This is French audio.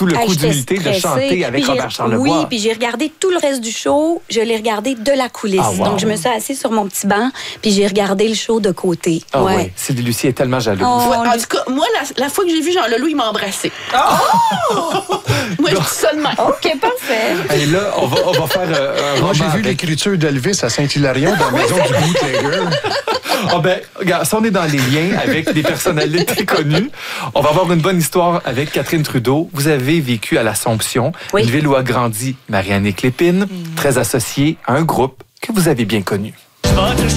sous le coup d'humilité de chanter avec Robert Charlebois. Oui, puis j'ai regardé tout le reste du show. Je l'ai regardé de la coulisse. Ah, wow. Donc, je me suis assise sur mon petit banc, puis j'ai regardé le show de côté. Ah oui, Sylvie Lucie est tellement jalouse. En tout cas, moi, la fois que j'ai vu Jean Leloup, il m'a embrassé. Moi, je dis ça de même. OK, parfait. Et là, on va faire un Moi, j'ai roman vu avec... l'écriture d'Elvis à Saint-Hilarion dans la maison du bootlegger. Ah ben, regarde, si on est dans les liens avec des personnalités connues, on va avoir une bonne histoire avec Catherine Trudeau. Vous avez vécu à l'Assomption, une ville où a grandi Marianne Lépine, très associée à un groupe que vous avez bien connu.